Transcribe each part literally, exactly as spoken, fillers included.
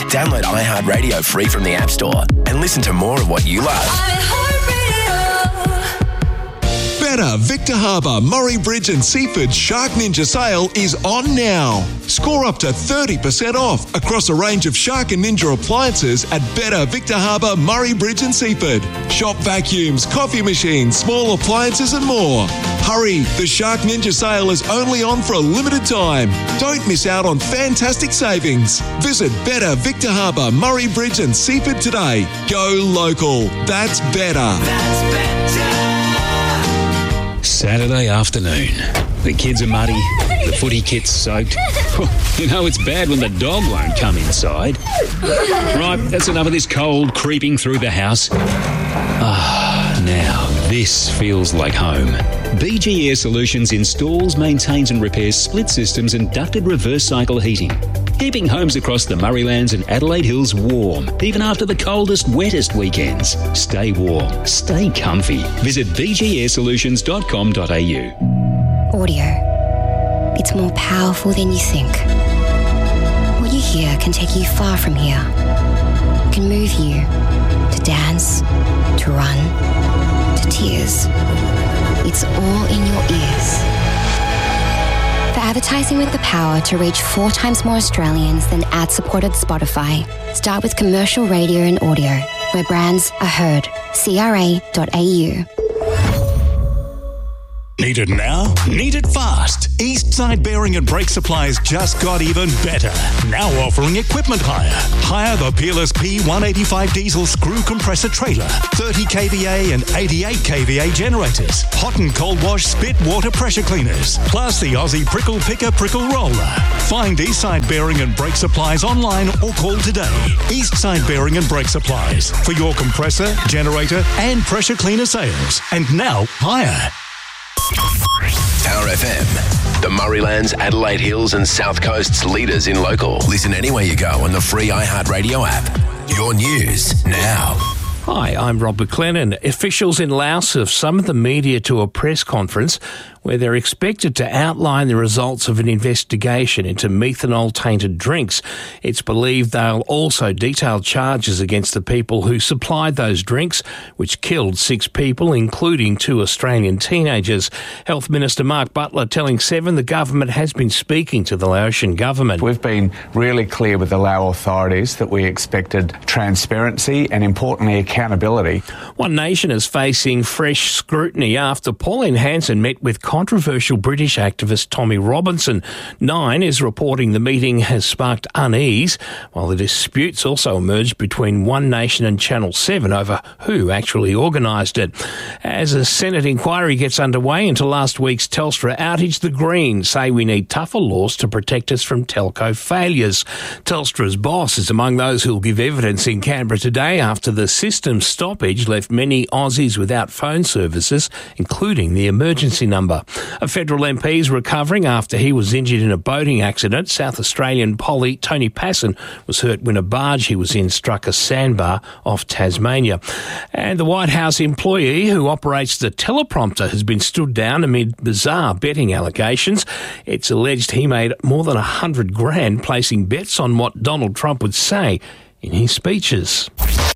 Download iHeartRadio free from the App Store and listen to more of what you love. Better Victor Harbour, Murray Bridge and Seaford Shark Ninja sale is on now. Score up to thirty percent off across a range of Shark and Ninja appliances at Better Victor Harbour, Murray Bridge and Seaford. Shop vacuums, coffee machines, small appliances and more. Hurry, the Shark Ninja sale is only on for a limited time. Don't miss out on fantastic savings. Visit Better Victor Harbour, Murray Bridge and Seaford today. Go local. That's better. That's better. Saturday afternoon. The kids are muddy, the footy kit's soaked. You know it's bad when the dog won't come inside. Right, that's enough of this cold creeping through the house. Ah, now this feels like home. B G Air Solutions installs, maintains and repairs split systems and ducted reverse cycle heating, keeping homes across the Murraylands and Adelaide Hills warm, even after the coldest, wettest weekends. Stay warm, stay comfy. Visit b g air solutions dot com dot a u. Audio. It's more powerful than you think. What you hear can take you far from here. It can move you to dance, to run, to tears. It's all in your ears. For advertising with the power to reach four times more Australians than ad-supported Spotify, start with commercial radio and audio, where brands are heard. c r a dot a u. Need it now? Need it fast? Eastside Bearing and Brake Supplies just got even better. Now offering equipment hire. Hire the Peerless P one eighty-five diesel screw compressor trailer, thirty k V A and eighty-eight k V A generators, hot and cold wash spit water pressure cleaners, plus the Aussie Prickle Picker Prickle Roller. Find Eastside Bearing and Brake Supplies online or call today. Eastside Bearing and Brake Supplies for your compressor, generator and pressure cleaner sales. And now hire. Power F M, the Murraylands, Adelaide Hills and South Coast's leaders in local. Listen anywhere you go on the free iHeartRadio app. Your news now. Hi, I'm Rob McLennan. Officials in Laos have summoned the media to a press conference where they're expected to outline the results of an investigation into methanol-tainted drinks. It's believed they'll also detail charges against the people who supplied those drinks, which killed six people, including two Australian teenagers. Health Minister Mark Butler telling Seven the government has been speaking to the Laotian government. We've been really clear with the Lao authorities that we expected transparency and, importantly, accountability. One Nation is facing fresh scrutiny after Pauline Hanson met with controversial British activist Tommy Robinson. Nine is reporting the meeting has sparked unease, while the disputes also emerged between One Nation and Channel seven over who actually organised it. As a Senate inquiry gets underway into last week's Telstra outage, the Greens say we need tougher laws to protect us from telco failures. Telstra's boss is among those who will give evidence in Canberra today after the system stoppage left many Aussies without phone services, including the emergency number. A federal M P is recovering after he was injured in a boating accident. South Australian Polly Tony Passon was hurt when a barge he was in struck a sandbar off Tasmania. And the White House employee who operates the teleprompter has been stood down amid bizarre betting allegations. It's alleged he made more than a hundred grand placing bets on what Donald Trump would say in his speeches.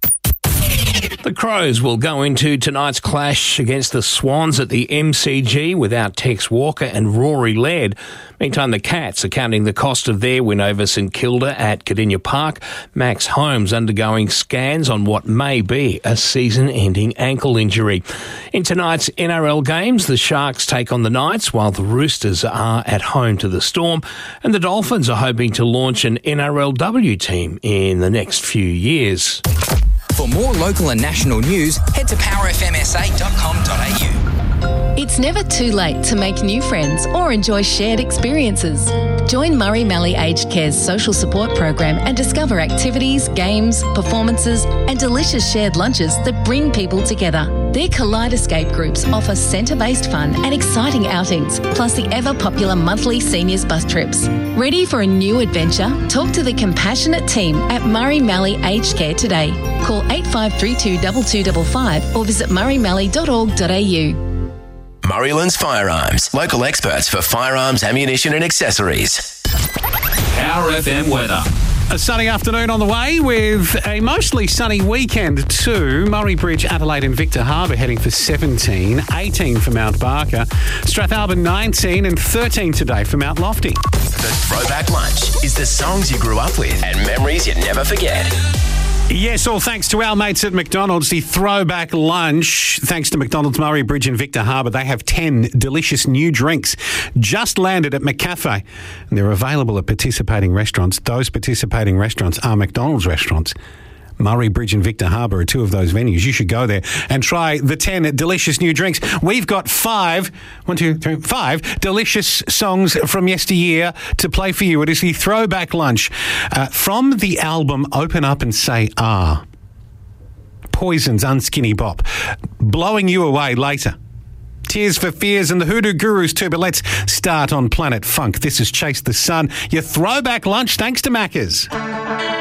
The Crows will go into tonight's clash against the Swans at the M C G without Tex Walker and Rory Laird. Meantime, the Cats are counting the cost of their win over St Kilda at Cardinia Park. Max Holmes undergoing scans on what may be a season-ending ankle injury. In tonight's N R L games, the Sharks take on the Knights while the Roosters are at home to the Storm, and the Dolphins are hoping to launch an N R L W team in the next few years. For more local and national news, head to power f m s a dot com dot a u. It's never too late to make new friends or enjoy shared experiences. Join Murray Mallee Aged Care's social support program and discover activities, games, performances and delicious shared lunches that bring people together. Their Kaleidoscape groups offer centre-based fun and exciting outings, plus the ever-popular monthly seniors bus trips. Ready for a new adventure? Talk to the compassionate team at Murray Mallee Aged Care today. Call eight five three two two two five five or visit murray mallee dot org dot a u. Murraylands Firearms, local experts for firearms, ammunition and accessories. Power F M weather. A sunny afternoon on the way with a mostly sunny weekend too. Murray Bridge, Adelaide and Victor Harbor heading for seventeen, eighteen for Mount Barker, Strathalbyn nineteen and thirteen today for Mount Lofty. The Throwback Lunch is the songs you grew up with and memories you never forget. Yes, all thanks to our mates at McDonald's, the Throwback Lunch. Thanks to McDonald's Murray Bridge and Victor Harbor, they have ten delicious new drinks just landed at McCafe. And they're available at participating restaurants. Those participating restaurants are McDonald's restaurants. Murray Bridge and Victor Harbor are two of those venues. You should go there and try the ten delicious new drinks. We've got five, one, two, three, five delicious songs from yesteryear to play for you. It is the Throwback Lunch uh, from the album Open Up and Say Ah. Poison's Unskinny Bop. Blowing you away later. Tears for Fears and the Hoodoo Gurus too, but let's start on Planet Funk. This is Chase the Sun, your Throwback Lunch thanks to Macca's.